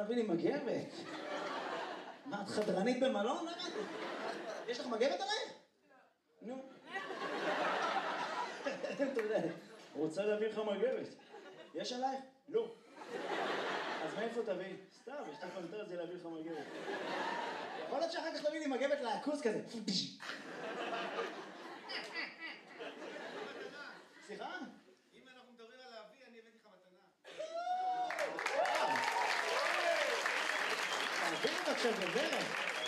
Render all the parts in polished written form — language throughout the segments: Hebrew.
להביא לי מגבת. מה, את חדרנית במלון? יש לך מגבת עלייך? נו. רוצה להביא לך מגבת. יש עלייך? לא. אז מאיפה תביא? סתם, יש לך פנטזיה להביא לך מגבת. יכול להיות שאחר כך תביא לי מגבת לעכוס כזה. סליחה? אם אנחנו מדברים על להביא, אני הבאתי לך מתנה. תביא את עכשיו בברך.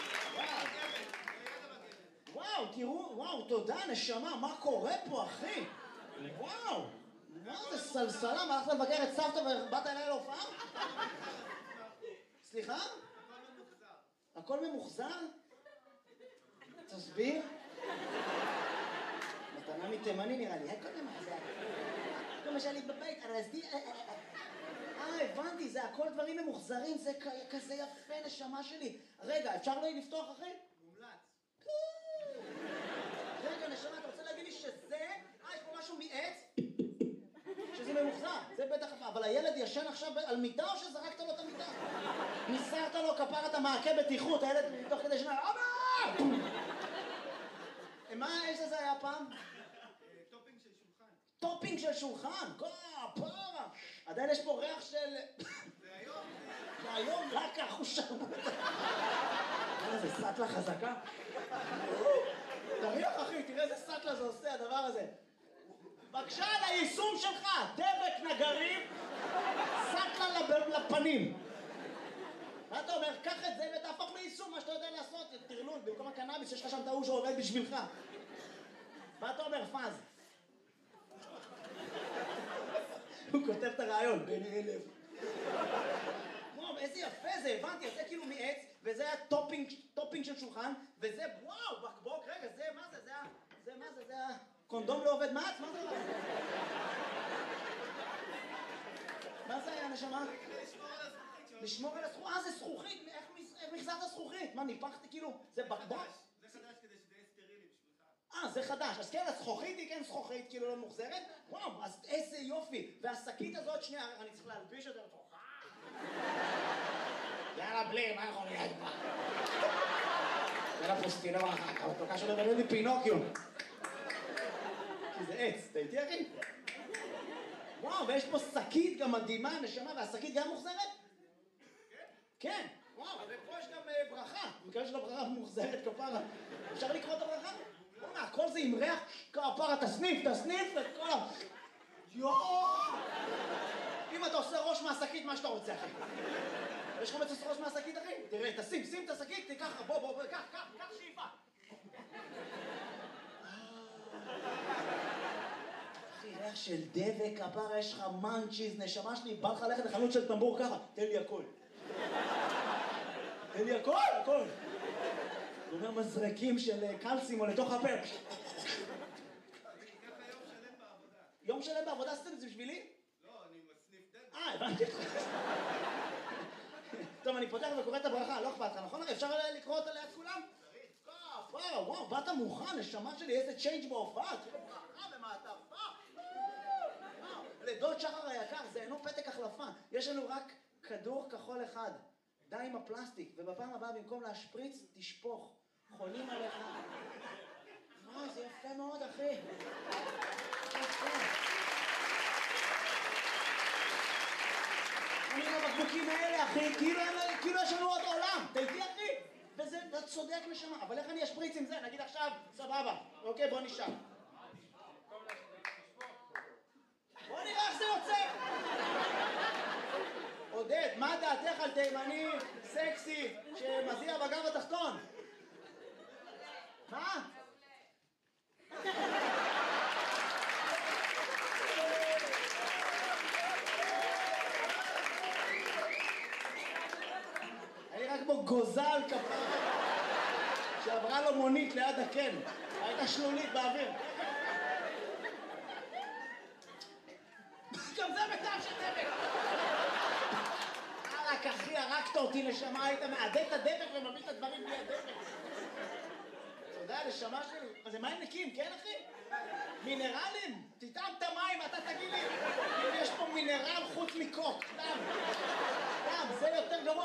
וואו, תראו, וואו, תודה, נשמה, מה קורה פה, אחי? וואו, מה זה סלסלה? מה הלכת לבקר את סבתא ובאת אליי להופעה? סליחה? הכל ממוחזר. הכל ממוחזר? תסביר. מתנה מתימני נראה לי, הכל ממוחזר. כמו שלי בבית, ארזתי... הבנתי, זה הכל דברים ממוחזרים, זה כזה יפה, נשמה שלי. רגע, אפשר לא לפתוח, אחי? מומלץ. רגע, נשמה, אתה רוצה להגיד לי שזה... יש פה משהו מעץ? שזה ממוחזר, זה בטח... אבל הילד ישן עכשיו על מיטה או שזרקת לו את המיטה? ניסרת לו כפרת המעקה בטיחות, הילד תוך כדי שנה... אבא! מה, איזה זה היה פעם? טופינג של שולחן. טופינג של שולחן, פרה. עדיין יש פה ריח של... והיום... והיום רק כך הוא שם. זה סטלה חזקה. תריח אחי, תראה איזה סטלה זה עושה הדבר הזה. בבקשה על היישום שלך, דבק נגרים, סטלה לפנים. מה אתה אומר? קח את זה ותהפוך ליישום מה שאתה יודע לעשות, תרלול, במקום הקנאביס שיש לך שם טעו שעובד בשבילך. מה אתה אומר, פאז? הוא כותב את הרעיון, בין 1000. וואו, איזה יפה זה, הבנתי, זה כאילו מעץ, וזה היה טופינג של שולחן, וזה, וואו, בקבוק, רגע, זה, מה זה, זה הקונדום לא עובד מעץ, מה זה? מה זה היה, נשמה? לשמור על הזכוכית. לשמור על הזכוכית, זה זכוכית, איך מחזרת זכוכית? מה, ניפחתי כאילו, זה בקבוק? זה חדש כדי שזה יהיה סטרילי בשבילך. זה חדש, אז כן, הזכוכית היא כן זכוכית, כאילו לא מוחזרת. וואו, אז איזה יופי. והשקית הזאת, שנייה, אני צריך להלביש אותה לתוכה. יאללה, בלי, מה יכול להיות פה? יאללה, פוסטינה ברכה, אבל קשה לבנה לי פינוקיו. כי זה עץ, אתה איתי אחי? וואו, ויש פה שקית גם מדהימה, נשמה, והשקית גם מוחזרת? כן, וואו, ופה יש גם ברכה. מקווה של הברכה מוחזרת כפרה. אפשר לקרוא את הברכה? בוא'נה, הכל זה עם ריח כפרה, תסניף את כל ה... יואו! אם אתה עושה ראש מהשקית, מה שאתה רוצה, אחי. יש לך מצוס ראש מהשקית, אחי? תראה, שים את השקית, תיקח, בוא, קח שאיפה. אחי, ריח של דבק, כפרה, יש לך מנצ'יז, נשמה שלי, בא לך ללכת לחנות של טמבור ככה, תן לי הכל. תן לי הכל. הוא אומר מזרקים של קלסים או לתוך הפה. ככה יום שלם בעבודה. יום שלם בעבודה עשיתם את זה בשבילי? לא, אני מסניף דבק. הבנתי אותך. טוב, אני פותח וקורא את הברכה, לא אכפת לך, נכון? אפשר לקרוא אותה ליד כולם? וואו, באת מוכן, נשמה שלי, איזה צ'יינג' בהופעה, תראו ברכה במעטפה. לדוד שחר היקר, זה אינו פתק החלפה, יש לנו רק כדור כחול אחד. די עם הפלסטיק, ובפעם הבאה במקום להשפריץ, תשפוך. חולים עליך. וואי, זה יפה מאוד, אחי. אני בבקבוקים האלה, אחי, כאילו יש לנו עוד עולם. אתה איתי, אחי? וזה, אתה צודק נשמה. אבל איך אני אשפריץ עם זה? נגיד עכשיו, סבבה. אוקיי, בוא נשאר. בוא נראה איך זה יוצא. עודד, מה דעתך על תימני סקסי שמזיע בגב התחתון? מה? אני רק כמו גוזל כפרה שעברה לו מונית ליד הקן, הייתה שלולית באוויר. גם זה בטעם של דבק. רק אחי, הרגת אותי נשמה, היית מעדד את הדבק ומביא את הדברים בלי הדבק. אתה יודע, נשמה שלי, אז זה מים נקיים, כן אחי? מינרלים? תטעם את המים, אתה תגיד לי, אם יש פה מינרל חוץ מקוק, דם, זה יותר גרוע.